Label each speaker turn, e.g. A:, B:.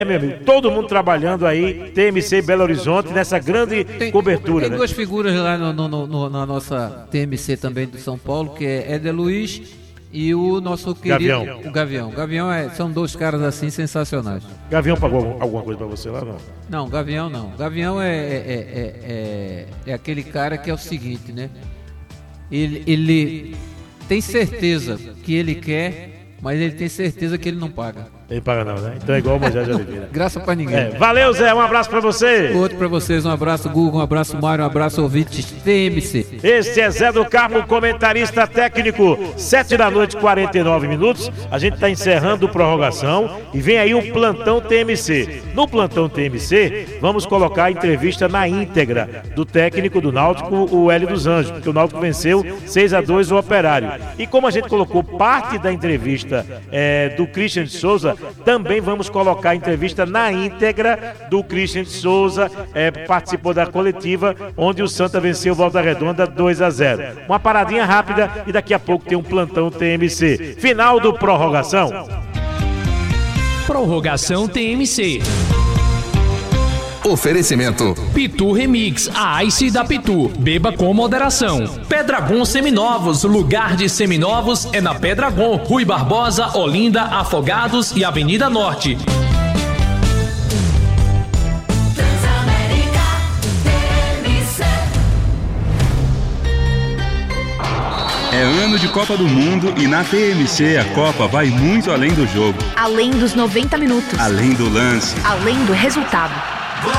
A: meu amigo, todo mundo trabalhando aí, TMC Belo Horizonte, nessa grande cobertura.
B: Tem duas figuras lá na nossa TMC também do São Paulo, que é Éder Luiz e o nosso querido
A: Gavião.
B: O Gavião. Gavião são dois caras assim sensacionais.
A: Gavião pagou alguma coisa pra você lá, não?
B: Não, Gavião não. Gavião é aquele cara que é o seguinte, né? Ele tem certeza que ele quer, mas ele tem certeza que ele não paga.
A: Ele paga não, né? Então é igual o Moisés de Oliveira.
B: Graça pra ninguém.
A: Valeu, Zé, um abraço pra você.
B: Outro pra vocês, um abraço, Google, um abraço, Mário, um abraço, ouvintes TMC.
A: Este é Zé do Carmo, comentarista técnico, 7h49. A gente tá encerrando prorrogação e vem aí um plantão TMC. No plantão TMC, vamos colocar a entrevista na íntegra do técnico do Náutico, o Hélio dos Anjos, porque o Náutico venceu 6-2 o Operário. E como a gente colocou parte da entrevista do Christian de Souza, também vamos colocar a entrevista na íntegra do Christian de Souza, participou da coletiva, onde o Santa venceu o Volta Redonda 2-0. Uma paradinha rápida e daqui a pouco tem um plantão TMC. Final do prorrogação.
C: Prorrogação TMC.
D: Oferecimento
C: Pitu Remix, a Ice da Pitu. Beba com moderação. Pedragon Seminovos, lugar de seminovos é na Pedragon, Rui Barbosa, Olinda, Afogados e Avenida Norte.
E: É ano de Copa do Mundo e na TMC a Copa vai muito além do jogo.
F: Além dos 90 minutos.
E: Além do lance.
F: Além do resultado.